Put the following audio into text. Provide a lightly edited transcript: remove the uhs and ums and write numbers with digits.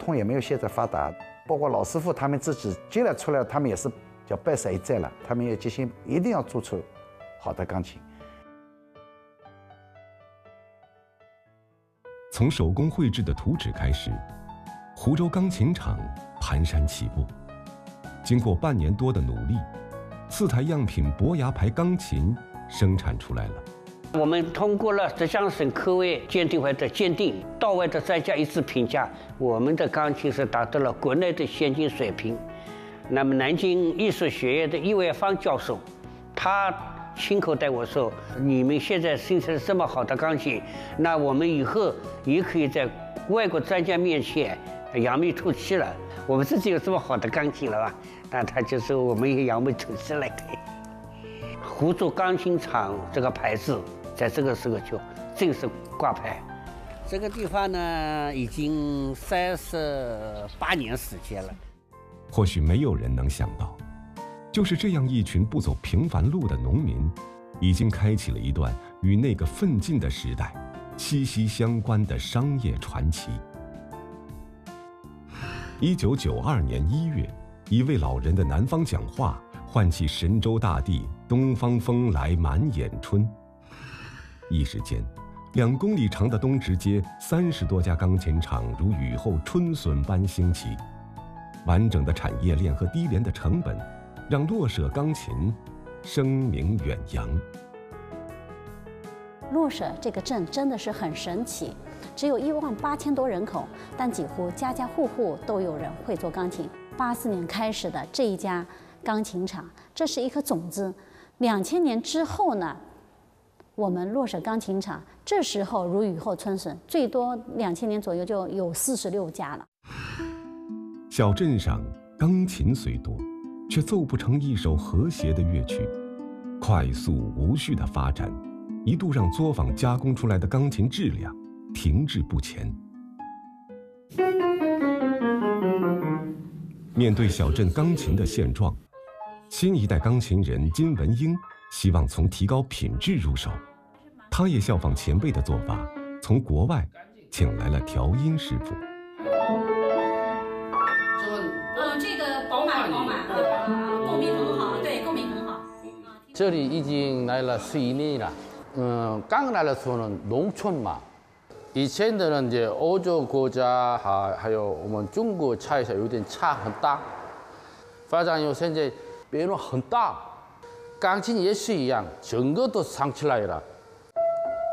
通也没有现在发达，包括老师傅他们自己进来出来，他们也是叫拜师一再了，他们也决心一定要做出好的钢琴。 从手工绘制的图纸开始，湖州钢琴厂蹒跚起步。经过半年多的努力，4台样品伯牙牌钢琴生产出来了。 我们通过了浙江省科委鉴定会的鉴定，到位的专家一致评价，我们的钢琴是达到了国内的先进水平。那么南京艺术学院的易卫方教授，他亲口对我说：“你们现在生产这么好的钢琴，那我们以后也可以在外国专家面前扬眉吐气了。我们自己有这么好的钢琴了吧？”那他就说我们也扬眉吐气了。湖州钢琴厂这个牌子，在这个时候就正式挂牌。这个地方呢，已经38年时间了。 或许没有人能想到，就是这样一群不走平凡路的农民，已经开启了一段与那个奋进的时代息息相关的商业传奇。1992年1月，一位老人的南方讲话，唤起神州大地东方风来满眼春。一时间，2公里长的东直街30多家钢琴厂如雨后春笋般兴起。完整的产业链和低廉的成本，让洛舍钢琴声名远扬。 洛舍这个镇真的是很神奇，只有18000多人口，但几乎家家户户都有人会做钢琴。84年开始的这一家钢琴厂，这是一颗种子。2000年之后呢，我们洛舍钢琴厂这时候如雨后春笋，最多2000年左右就有46家了。 小镇上钢琴虽多，却奏不成一首和谐的乐曲。快速无序的发展，一度让作坊加工出来的钢琴质量停滞不前。面对小镇钢琴的现状，新一代钢琴人金文英希望从提高品质入手。他也效仿前辈的做法，从国外请来了调音师傅。 这个饱满，共鸣很好，对，共鸣很好。 这里已经来了11年了。刚来的时候呢，农村嘛，以前的人이제欧洲国家还有我们中国差异有点差很大。发展以后现在变化很大，钢琴也是一样，整个都上起来了。